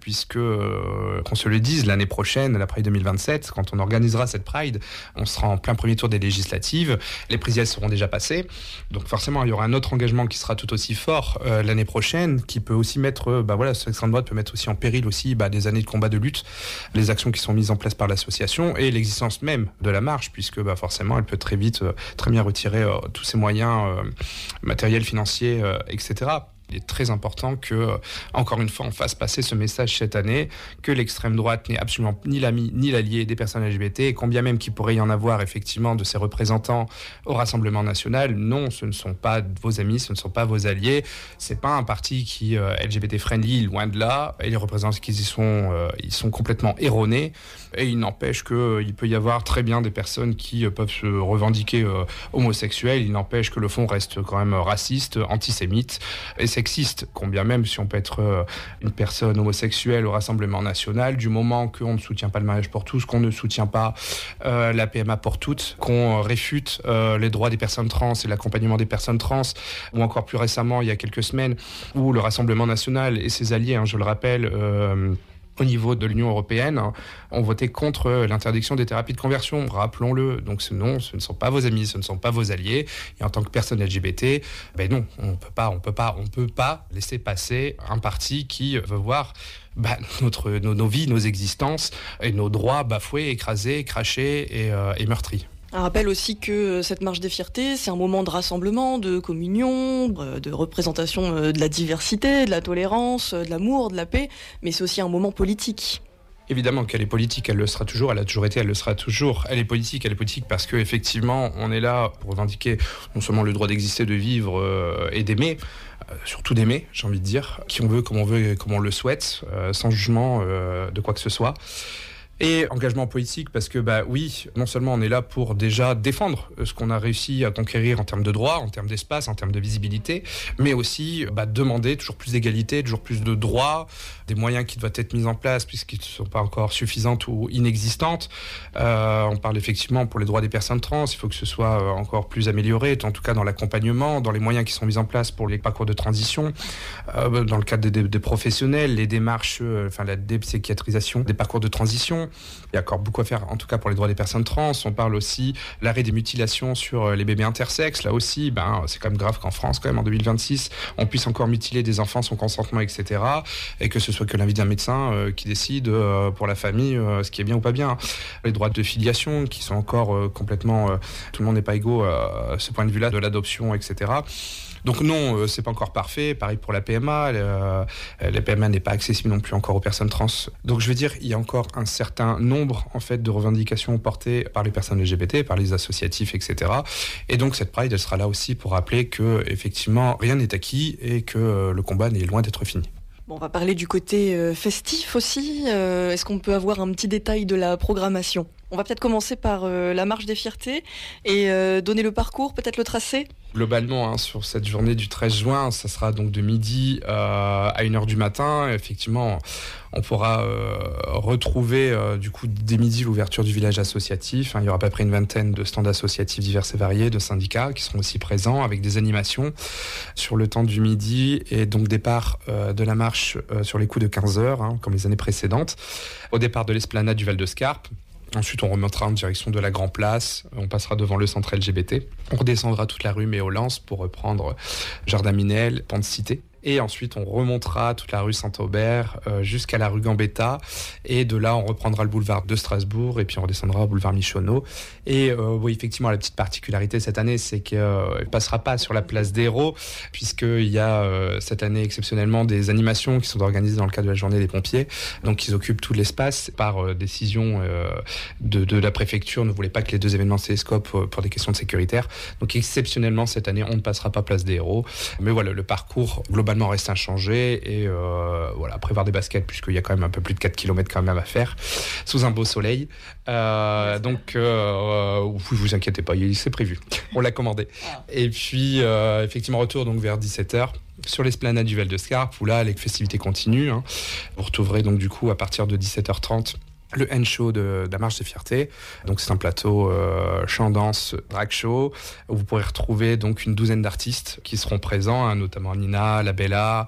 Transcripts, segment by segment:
puisque, qu'on se le dise, l'année prochaine, la Pride 2027, quand on organisera cette Pride, on sera en plein premier tour des législatives, les présidentielles seront déjà passées, donc forcément il y aura un autre engagement qui sera tout aussi fort l'année prochaine, qui peut aussi mettre, cette extrême droite peut mettre aussi en péril aussi des années de combat de lutte, les actions qui sont mises en place par l'association et l'existence même de la marche, puisque forcément elle peut très vite, très bien retirer tous ses moyens matériels, financiers, etc. Il est très important que, encore une fois, on fasse passer ce message cette année, que l'extrême droite n'est absolument ni l'ami ni l'allié des personnes LGBT, et combien même qu'il pourrait y en avoir effectivement de ses représentants au Rassemblement national, non, ce ne sont pas vos amis, ce ne sont pas vos alliés, c'est pas un parti qui LGBT friendly, loin de là, et les représentants qui y sont, ils sont complètement erronés, et il n'empêche qu'il peut y avoir très bien des personnes qui peuvent se revendiquer homosexuels, il n'empêche que le fond reste quand même raciste, antisémite, et sexiste, combien même si on peut être une personne homosexuelle au Rassemblement national, du moment qu'on ne soutient pas le mariage pour tous, qu'on ne soutient pas la PMA pour toutes, qu'on réfute les droits des personnes trans et l'accompagnement des personnes trans, ou encore plus récemment, il y a quelques semaines, où le Rassemblement national et ses alliés, je le rappelle, au niveau de l'Union européenne, ont voté contre l'interdiction des thérapies de conversion, rappelons-le. Donc non, ce ne sont pas vos amis, ce ne sont pas vos alliés. Et en tant que personne LGBT, non, on peut pas laisser passer un parti qui veut voir nos vies, nos existences et nos droits bafoués, écrasés, crachés et meurtris. Un rappel aussi que cette marche des fiertés, c'est un moment de rassemblement, de communion, de représentation de la diversité, de la tolérance, de l'amour, de la paix, mais c'est aussi un moment politique. Évidemment qu'elle est politique, elle le sera toujours, elle a toujours été, elle le sera toujours. Elle est politique parce que effectivement, on est là pour revendiquer non seulement le droit d'exister, de vivre et d'aimer, surtout d'aimer, j'ai envie de dire, qui on veut, comme on le souhaite, sans jugement de quoi que ce soit. Et engagement politique parce que oui, non seulement on est là pour déjà défendre ce qu'on a réussi à conquérir en termes de droits, en termes d'espace, en termes de visibilité, mais aussi demander toujours plus d'égalité, toujours plus de droits, des moyens qui doivent être mis en place puisqu'ils ne sont pas encore suffisantes ou inexistantes. On parle effectivement pour les droits des personnes trans, il faut que ce soit encore plus amélioré, en tout cas dans l'accompagnement, dans les moyens qui sont mis en place pour les parcours de transition, dans le cadre des professionnels, les démarches, la dépsychiatrisation des parcours de transition. Il y a encore beaucoup à faire, en tout cas pour les droits des personnes trans. On parle aussi l'arrêt des mutilations sur les bébés intersexes. Là aussi, c'est quand même grave qu'en France, quand même, en 2026, on puisse encore mutiler des enfants sans consentement, etc. Et que ce soit que l'avis d'un médecin qui décide pour la famille ce qui est bien ou pas bien. Les droits de filiation qui sont encore complètement... tout le monde n'est pas égaux à ce point de vue-là de l'adoption, etc. Donc non, c'est pas encore parfait. Pareil pour la PMA. La PMA n'est pas accessible non plus encore aux personnes trans. Donc je veux dire, il y a encore un certain nombre en fait de revendications portées par les personnes LGBT, par les associatifs, etc. Et donc cette Pride, elle sera là aussi pour rappeler que effectivement rien n'est acquis et que le combat n'est loin d'être fini. Bon, on va parler du côté festif aussi. Est-ce qu'on peut avoir un petit détail de la programmation ? On va peut-être commencer par la marche des fiertés et donner le parcours, peut-être le tracé. Globalement, sur cette journée du 13 juin, ça sera donc de midi à 1h du matin. Effectivement, on pourra retrouver du coup dès midi l'ouverture du village associatif. Il y aura à peu près une vingtaine de stands associatifs divers et variés, de syndicats qui seront aussi présents avec des animations sur le temps du midi et donc départ de la marche sur les coups de 15h, comme les années précédentes, au départ de l'esplanade du Val de Scarpe. Ensuite, on remontera en direction de la Grand Place, on passera devant le centre LGBT, on redescendra toute la rue Méolance pour reprendre Jardin Minel, Pont de Cité. Et ensuite, on remontera toute la rue Saint-Aubert jusqu'à la rue Gambetta. Et de là, on reprendra le boulevard de Strasbourg et puis on redescendra au boulevard Michonneau. Et oui, effectivement, la petite particularité cette année, c'est qu'il ne passera pas sur la place des Héros, puisqu'il y a cette année exceptionnellement des animations qui sont organisées dans le cadre de la journée des pompiers. Donc, ils occupent tout l'espace. Par décision de la préfecture, ne voulait pas que les deux événements se télescopent pour des questions de sécuritaire. Donc, exceptionnellement, cette année, on ne passera pas place des Héros. Mais voilà, le parcours global reste inchangé et prévoir des baskets puisqu'il y a quand même un peu plus de 4 km quand même à faire sous un beau soleil. Donc vous inquiétez pas, c'est prévu. On l'a commandé. Et puis effectivement retour donc vers 17h sur l'esplanade du Val de Scarpe où là les festivités continuent. Vous retrouverez donc du coup à partir de 17h30 le N-Show de la Marche des Fiertés. Donc c'est un plateau chant, danse, drag show, où vous pourrez retrouver donc une douzaine d'artistes qui seront présents, hein, notamment Nina, La Bella,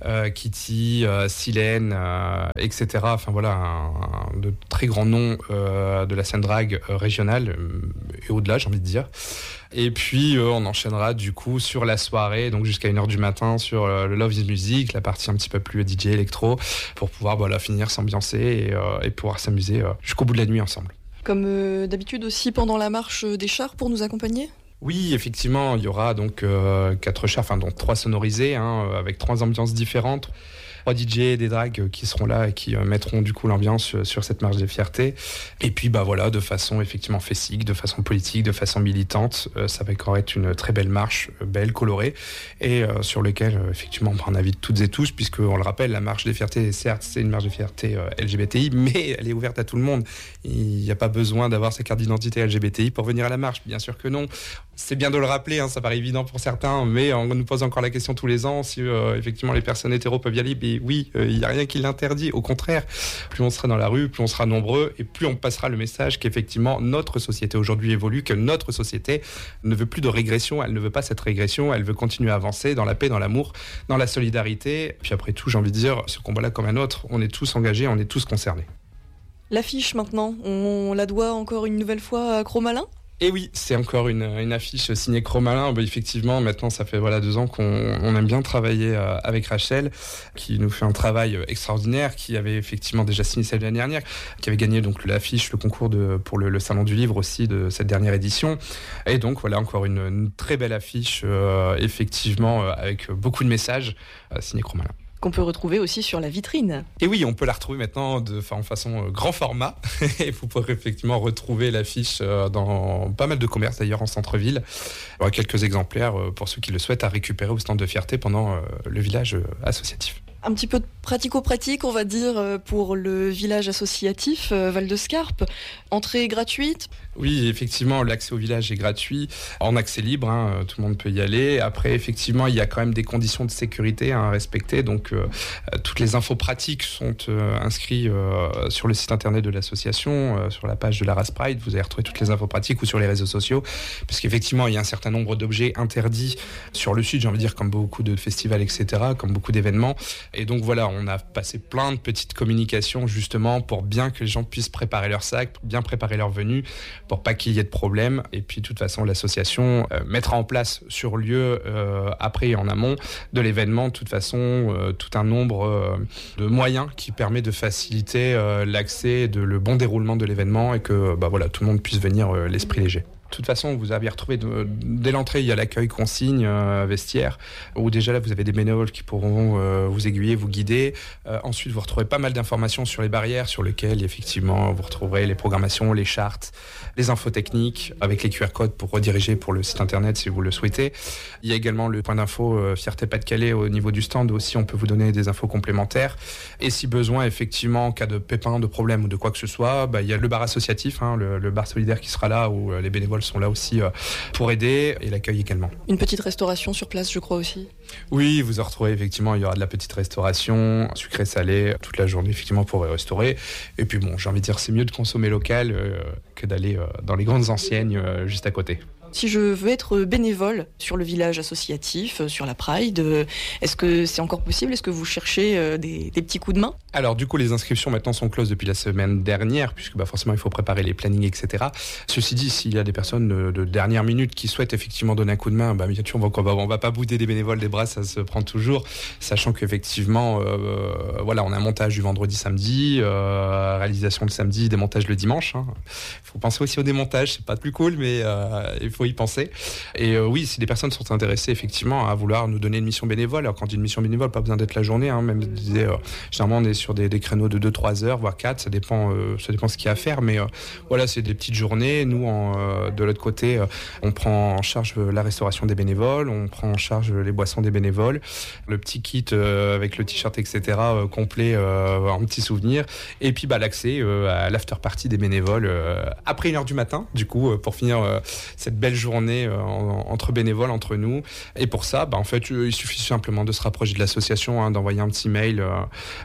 Kitty, Silène, etc. Enfin voilà, de très grands noms de la scène drag régionale et au-delà, j'ai envie de dire. Et puis on enchaînera du coup sur la soirée, donc jusqu'à 1h du matin sur le Love is Music, la partie un petit peu plus DJ électro, pour pouvoir finir s'ambiancer et pouvoir s'amuser jusqu'au bout de la nuit ensemble. Comme d'habitude aussi pendant la marche des chars pour nous accompagner ? Oui, effectivement, il y aura donc 4 chars, enfin donc 3 sonorisés, avec 3 ambiances différentes. 3 DJ, des drags qui seront là et qui mettront du coup l'ambiance sur cette marche des fiertés. Et puis de façon effectivement festique, de façon politique, de façon militante, ça va encore être une très belle marche, belle, colorée, et sur laquelle effectivement on invite toutes et tous, puisque on le rappelle, la marche des fiertés, certes c'est une marche des fiertés LGBTI, mais elle est ouverte à tout le monde. Il n'y a pas besoin d'avoir sa carte d'identité LGBTI pour venir à la marche, bien sûr que non. C'est bien de le rappeler, ça paraît évident pour certains, mais on nous pose encore la question tous les ans si effectivement les personnes hétéros peuvent y aller. Et oui, il n'y a rien qui l'interdit. Au contraire, plus on sera dans la rue, plus on sera nombreux et plus on passera le message qu'effectivement notre société aujourd'hui évolue, que notre société ne veut plus de régression, elle ne veut pas cette régression, elle veut continuer à avancer dans la paix, dans l'amour, dans la solidarité. Puis après tout, j'ai envie de dire, ce combat-là comme un autre, on est tous engagés, on est tous concernés. L'affiche maintenant, on la doit encore une nouvelle fois à Cro-Malin ? Et oui, c'est encore une affiche signée Cro-Malin. Effectivement, maintenant, ça fait 2 ans qu'on aime bien travailler avec Rachel, qui nous fait un travail extraordinaire, qui avait effectivement déjà signé celle de l'année dernière, qui avait gagné donc l'affiche, le concours pour le Salon du Livre aussi de cette dernière édition. Et donc voilà, encore une très belle affiche, effectivement, avec beaucoup de messages, signée Cro-Malin. Qu'on peut retrouver aussi sur la vitrine. Et oui, on peut la retrouver maintenant en façon grand format. Et vous pourrez effectivement retrouver l'affiche dans pas mal de commerces d'ailleurs en centre-ville. Il y aura quelques exemplaires pour ceux qui le souhaitent à récupérer au stand de fierté pendant le village associatif. Un petit peu de pratico-pratique, on va dire, pour le village associatif Val-de-Scarpe. Entrée gratuite ? Oui, effectivement, l'accès au village est gratuit, en accès libre, tout le monde peut y aller. Après, effectivement, il y a quand même des conditions de sécurité à respecter. Donc, toutes les infos pratiques sont inscrites sur le site internet de l'association, sur la page de la Race Pride. Vous allez retrouver toutes les infos pratiques ou sur les réseaux sociaux. Parce qu'effectivement, il y a un certain nombre d'objets interdits sur le site, j'ai envie de dire, comme beaucoup de festivals, etc., comme beaucoup d'événements. Et donc voilà, on a passé plein de petites communications justement pour bien que les gens puissent préparer leur sac, bien préparer leur venue, pour pas qu'il y ait de problème. Et puis de toute façon, l'association mettra en place sur lieu, après et en amont de l'événement, de toute façon, tout un nombre de moyens qui permet de faciliter l'accès, le bon déroulement de l'événement et que tout le monde puisse venir l'esprit léger. De toute façon, vous avez retrouvé dès l'entrée, il y a l'accueil consigne vestiaire, où déjà là vous avez des bénévoles qui pourront vous aiguiller, vous guider. Ensuite, vous retrouvez pas mal d'informations sur les barrières, sur lesquelles effectivement vous retrouverez les programmations, les chartes, les infos techniques, avec les QR codes pour rediriger pour le site internet si vous le souhaitez. Il y a également le point d'info Fierté Pas-de-Calais au niveau du stand aussi, on peut vous donner des infos complémentaires. Et si besoin, effectivement, en cas de pépin, de problème ou de quoi que ce soit, il y a le bar associatif, le bar solidaire qui sera là, où les bénévoles sont là aussi pour aider, et l'accueil également. Une petite restauration sur place, je crois aussi. Oui, vous en retrouvez effectivement, il y aura de la petite restauration, sucré-salé, toute la journée effectivement pour restaurer. Et puis j'ai envie de dire, c'est mieux de consommer local que d'aller dans les grandes enseignes juste à côté. Si je veux être bénévole sur le village associatif, sur la Pride, est-ce que c'est encore possible ? Est-ce que vous cherchez des petits coups de main ? Alors du coup, les inscriptions maintenant sont closes depuis la semaine dernière, puisque forcément il faut préparer les plannings, etc. Ceci dit, s'il y a des personnes de dernière minute qui souhaitent effectivement donner un coup de main, bien sûr, on va pas bouder des bénévoles des bras, ça se prend toujours, sachant qu'effectivement, on a un montage du vendredi, samedi, réalisation le samedi, démontage le dimanche. Il faut penser aussi au démontage, c'est pas plus cool, mais il faut y penser. Et oui, si des personnes sont intéressées effectivement à vouloir nous donner une mission bénévole, alors quand on dit une mission bénévole, pas besoin d'être la journée, même généralement on est sur des créneaux de 2-3 heures, voire 4, ça dépend ce qu'il y a à faire, mais c'est des petites journées. Nous, de l'autre côté, on prend en charge la restauration des bénévoles, on prend en charge les boissons des bénévoles, le petit kit avec le t-shirt, etc., complet en petit souvenir, et puis l'accès à l'after party des bénévoles après 1h du matin, du coup, pour finir cette belle journée entre bénévoles, entre nous. Et pour ça, il suffit simplement de se rapprocher de l'association, d'envoyer un petit mail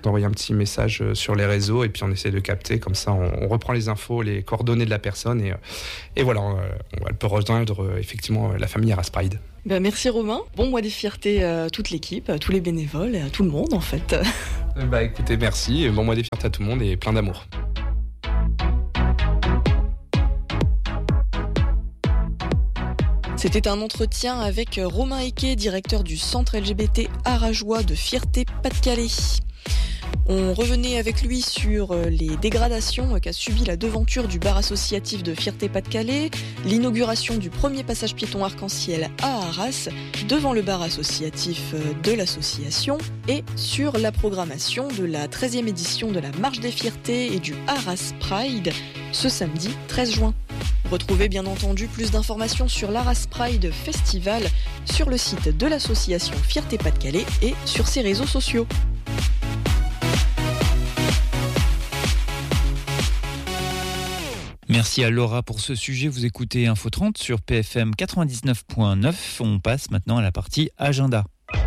petit message sur les réseaux et puis on essaie de capter, comme ça on reprend les infos, les coordonnées de la personne et voilà, elle peut rejoindre effectivement la famille Arras Pride. Merci Romain, bon mois des fiertés à toute l'équipe, à tous les bénévoles et à tout le monde en fait. Écoutez, merci, bon mois des fiertés à tout le monde et plein d'amour. C'était un entretien avec Romain Equet, directeur du centre LGBT Arageois de Fierté Pas-de-Calais. On revenait avec lui sur les dégradations qu'a subi la devanture du bar associatif de Fierté Pas-de-Calais, l'inauguration du premier passage piéton arc-en-ciel à Arras, devant le bar associatif de l'association, et sur la programmation de la 13e édition de la Marche des Fiertés et du Arras Pride, ce samedi 13 juin. Retrouvez bien entendu plus d'informations sur l'Arras Pride Festival sur le site de l'association Fierté Pas-de-Calais et sur ses réseaux sociaux. Merci à Laura pour ce sujet. Vous écoutez Info 30 sur PFM 99.9. On passe maintenant à la partie agenda.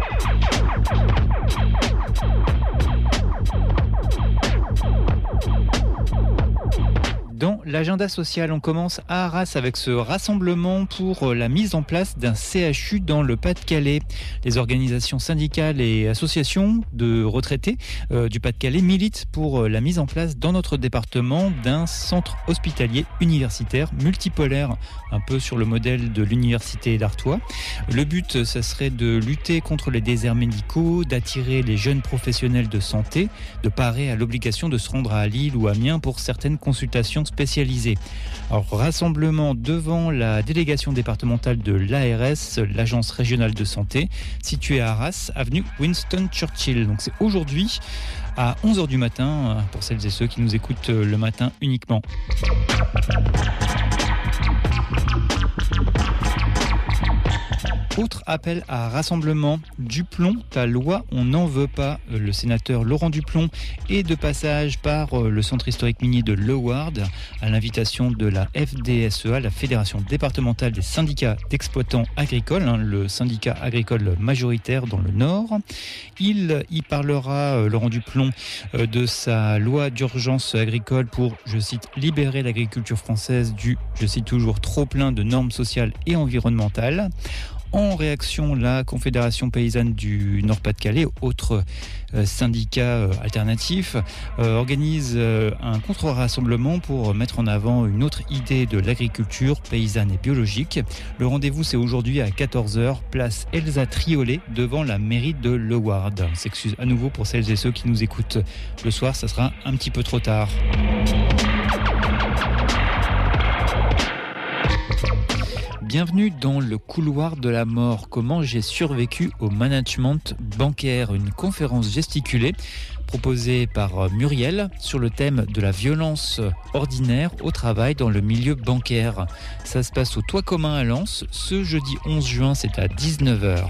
Dans l'agenda social, on commence à Arras avec ce rassemblement pour la mise en place d'un CHU dans le Pas-de-Calais. Les organisations syndicales et associations de retraités du Pas-de-Calais militent pour la mise en place dans notre département d'un centre hospitalier universitaire multipolaire, un peu sur le modèle de l'université d'Artois. Le but, ça serait de lutter contre les déserts médicaux, d'attirer les jeunes professionnels de santé, de parer à l'obligation de se rendre à Lille ou Amiens pour certaines consultations spécialisées. Alors, rassemblement devant la délégation départementale de l'ARS, l'Agence régionale de santé, située à Arras, avenue Winston Churchill. Donc c'est aujourd'hui à 11h du matin, pour celles et ceux qui nous écoutent le matin uniquement. Autre appel à rassemblement, Duplon, ta loi, on n'en veut pas. Le sénateur Laurent Duplon est de passage par le centre historique minier de Leward à l'invitation de la FDSEA, la Fédération départementale des syndicats d'exploitants agricoles, le syndicat agricole majoritaire dans le Nord. Il y parlera, Laurent Duplon, de sa loi d'urgence agricole pour, je cite, libérer l'agriculture française du, je cite toujours, trop plein de normes sociales et environnementales. En réaction, la Confédération paysanne du Nord-Pas-de-Calais, autre syndicat alternatif, organise un contre-rassemblement pour mettre en avant une autre idée de l'agriculture paysanne et biologique. Le rendez-vous, c'est aujourd'hui à 14h, place Elsa Triolet, devant la mairie de Leward. On s'excuse à nouveau pour celles et ceux qui nous écoutent le soir, ça sera un petit peu trop tard. Bienvenue dans le couloir de la mort. Comment j'ai survécu au management bancaire. Une conférence gesticulée proposée par Muriel sur le thème de la violence ordinaire au travail dans le milieu bancaire. Ça se passe au Toit commun à Lens. Ce jeudi 11 juin, c'est à 19h.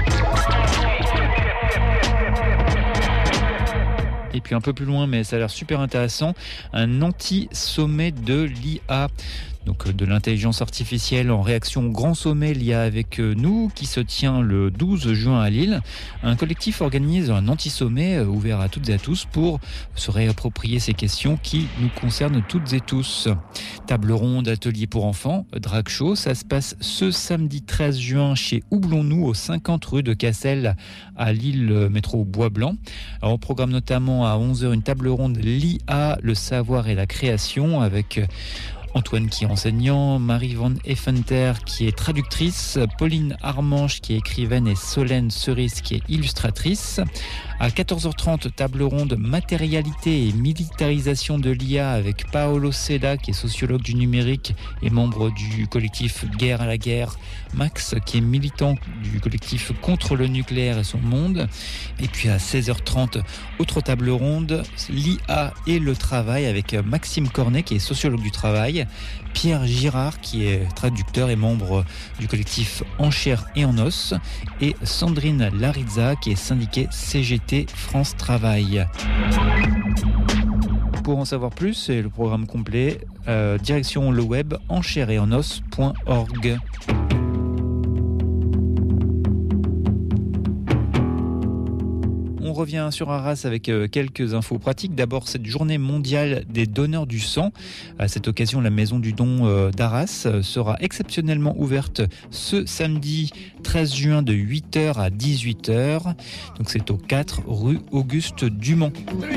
Et puis un peu plus loin, mais ça a l'air super intéressant, un anti-sommet de l'IA. Donc de l'intelligence artificielle en réaction au grand sommet l'IA avec nous qui se tient le 12 juin à Lille. Un collectif organise un anti-sommet ouvert à toutes et à tous pour se réapproprier ces questions qui nous concernent toutes et tous. Table ronde, atelier pour enfants, drag show, ça se passe ce samedi 13 juin chez Houblon-nous aux 50 rue de Cassel à Lille, métro Bois-Blanc. Alors, on programme notamment à 11h une table ronde l'IA, le savoir et la création avec Antoine qui est enseignant, Marie Van Effenter qui est traductrice, Pauline Armanche qui est écrivaine et Solène Cerise qui est illustratrice. À 14h30, table ronde matérialité et militarisation de l'IA avec Paolo Seda qui est sociologue du numérique et membre du collectif Guerre à la guerre, Max qui est militant du collectif contre le nucléaire et son monde. Et puis à 16h30, autre table ronde, l'IA et le travail avec Maxime Cornet qui est sociologue du travail, Pierre Girard qui est traducteur et membre du collectif En chair et en os et Sandrine Larizza qui est syndiquée CGT France Travail. Pour en savoir plus et le programme complet, direction le web enchairetetenos.org. On revient sur Arras avec quelques infos pratiques. D'abord, cette journée mondiale des donneurs du sang. À cette occasion, la maison du don d'Arras sera exceptionnellement ouverte ce samedi 13 juin de 8h à 18h. Donc c'est au 4 rue Auguste Dumont.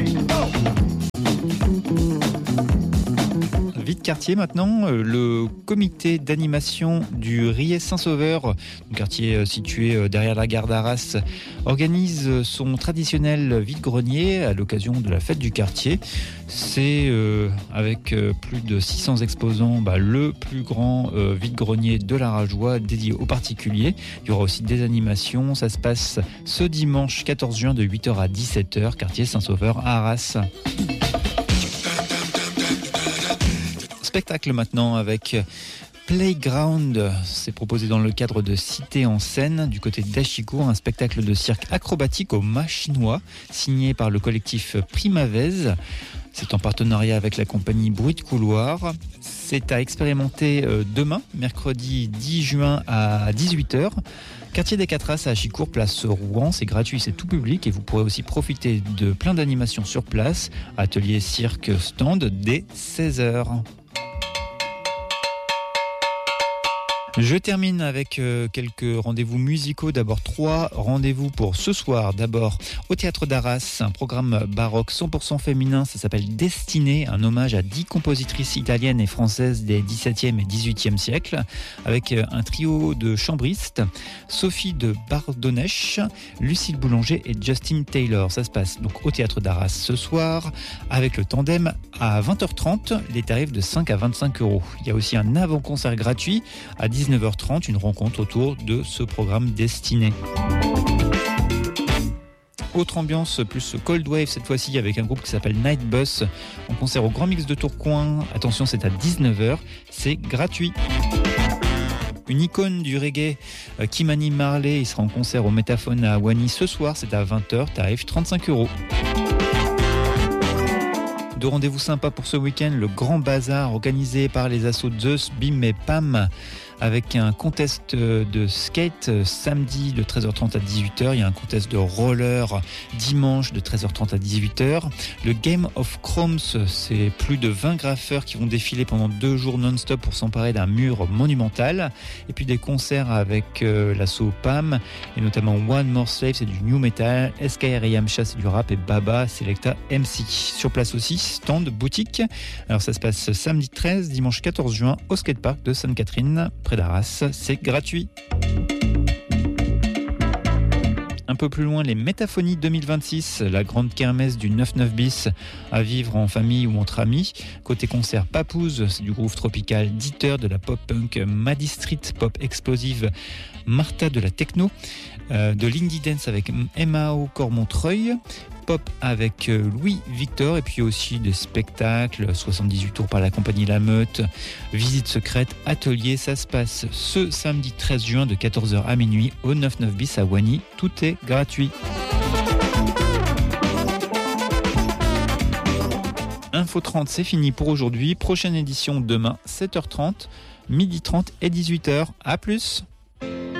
Quartier maintenant, le comité d'animation du Riet Saint-Sauveur, un quartier situé derrière la gare d'Arras, organise son traditionnel vide-grenier à l'occasion de la fête du quartier. C'est avec plus de 600 exposants, le plus grand vide-grenier de l'Arajois dédié aux particuliers. Il y aura aussi des animations. Ça se passe ce dimanche 14 juin de 8h à 17h, quartier Saint-Sauveur à Arras. Spectacle maintenant avec Playground, c'est proposé dans le cadre de Cité en scène du côté d'Achicourt, un spectacle de cirque acrobatique au mât chinois signé par le collectif Primavez. C'est en partenariat avec la compagnie Bruit de Couloir. C'est à expérimenter demain, mercredi 10 juin à 18h. Quartier des Quatras à Achicourt, place Rouen, c'est gratuit, c'est tout public et vous pourrez aussi profiter de plein d'animations sur place. Atelier cirque stand dès 16h. Je termine avec quelques rendez-vous musicaux. D'abord 3 rendez-vous pour ce soir. D'abord au Théâtre d'Arras, un programme baroque 100% féminin. Ça s'appelle Destinée, un hommage à 10 compositrices italiennes et françaises des 17e et 18e siècles, avec un trio de chambristes, Sophie de Bardonnèche, Lucille Boulanger et Justin Taylor. Ça se passe donc au Théâtre d'Arras ce soir, avec le tandem à 20h30, les tarifs de 5 à 25 €. Il y a aussi un avant-concert gratuit à 19h30, une rencontre autour de ce programme Destiné. Autre ambiance, plus Cold Wave cette fois-ci avec un groupe qui s'appelle Night Bus, en concert au Grand Mix de Tourcoing. Attention, c'est à 19h, c'est gratuit. Une icône du reggae, Kimani Marley, il sera en concert au Métaphone à Wany ce soir, c'est à 20h, tarif 35 €. De rendez-vous sympas pour ce week-end, le grand bazar organisé par les assos Zeus, Bim et Pam, avec un contest de skate samedi de 13h30 à 18h. Il y a un contest de roller dimanche de 13h30 à 18h. Le Game of Chromes, c'est plus de 20 graffeurs qui vont défiler pendant 2 jours non-stop pour s'emparer d'un mur monumental. Et puis des concerts avec l'assaut PAM, et notamment One More Slave, c'est du new metal, SKR et Yamcha, c'est du rap, et Baba, Selecta, MC. Sur place aussi, stand, boutique. Alors ça se passe samedi 13, dimanche 14 juin au skatepark de Sainte-Catherine, près d'Arras, c'est gratuit. Un peu plus loin, les Métaphonies 2026, la grande kermesse du 99 bis à vivre en famille ou entre amis. Côté concert, Papouze, c'est du groove tropical, Dieter de la pop-punk, Maddy Street, pop explosive, Martha de la techno, de l'indie dance avec MAO Cormontreuil, pop avec Louis Victor, et puis aussi des spectacles, 78 tours par la compagnie La Meute, visite secrète, atelier. Ça se passe ce samedi 13 juin de 14h à minuit au 99 bis à Wany. Tout est gratuit. Info 30, c'est fini pour aujourd'hui. Prochaine édition demain, 7h30, 12h30 et 18h. À plus.